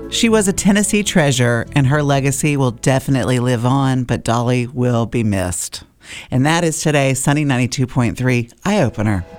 She was a Tennessee treasure, and her legacy will definitely live on, but Dolly will be missed. And that is today's Sunny 92.3 Eye Opener.